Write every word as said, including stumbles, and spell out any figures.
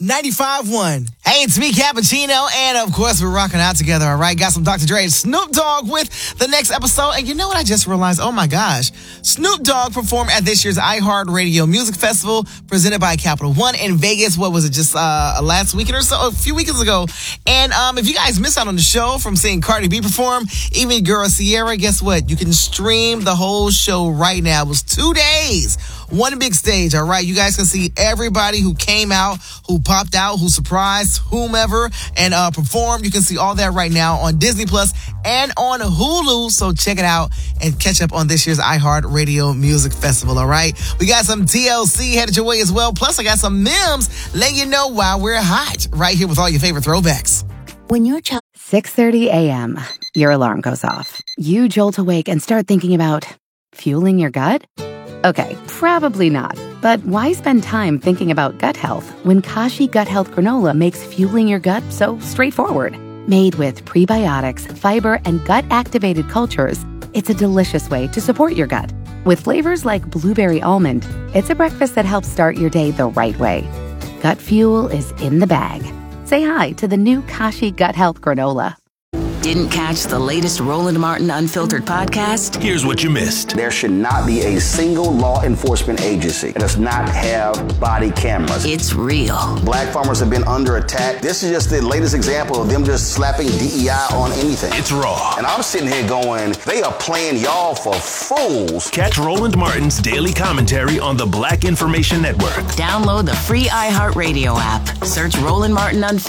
ninety-five point one. Hey, it's me, Cappuccino, and of course, we're rocking out together, all right? Got some Doctor Dre and Snoop Dogg with the next episode, and you know what I just realized? Oh my gosh. Snoop Dogg performed at this year's iHeartRadio Music Festival presented by Capital One in Vegas. What was it, just uh, last weekend or so? A few weekends ago. And um, if you guys missed out on the show from seeing Cardi B perform, even your girl Sierra, guess what? You can stream the whole show right now. It was two days. One big stage, all right? You guys can see everybody who came out, who popped out, who surprised whomever, and uh, performed. You can see all that right now on Disney Plus and on Hulu. So check it out and catch up on this year's iHeartRadio Music Festival, all right? We got some T L C headed your way as well. Plus, I got some memes letting you know why we're hot right here with all your favorite throwbacks. When your child... six thirty a.m., your alarm goes off. You jolt awake and start thinking about fueling your gut? Okay, probably not. But why spend time thinking about gut health when Kashi Gut Health Granola makes fueling your gut so straightforward? Made with prebiotics, fiber, and gut-activated cultures, it's a delicious way to support your gut. With flavors like blueberry almond, it's a breakfast that helps start your day the right way. Gut fuel is in the bag. Say hi to the new Kashi Gut Health Granola. Didn't catch the latest Roland Martin Unfiltered podcast? Here's what you missed. There should not be a single law enforcement agency that does not have body cameras. It's real. Black farmers have been under attack. This is just the latest example of them just slapping D E I on anything. It's raw. And I'm sitting here going, they are playing y'all for fools. Catch Roland Martin's daily commentary on the Black Information Network. Download the free iHeartRadio app. Search Roland Martin Unfiltered